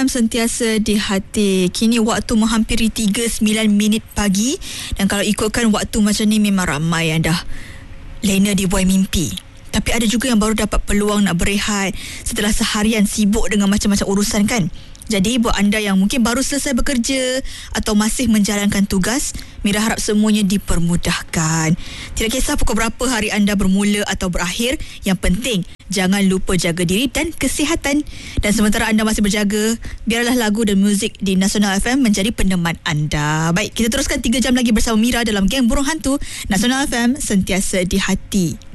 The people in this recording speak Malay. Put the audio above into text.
Sentiasa di hati. Kini waktu menghampiri 3:09 pagi. Dan kalau ikutkan waktu macam ni, memang ramai yang dah lena di buai mimpi. Tapi ada juga yang baru dapat peluang nak berehat setelah seharian sibuk dengan macam-macam urusan kan. Jadi buat anda yang mungkin baru selesai bekerja atau masih menjalankan tugas, Mira harap semuanya dipermudahkan. Tidak kisah pukul berapa hari anda bermula atau berakhir, yang penting jangan lupa jaga diri dan kesihatan. Dan sementara anda masih berjaga, biarlah lagu dan muzik di Nasional FM menjadi peneman anda. Baik, kita teruskan 3 jam lagi bersama Mira dalam Geng Burung Hantu. Nasional FM, sentiasa di hati.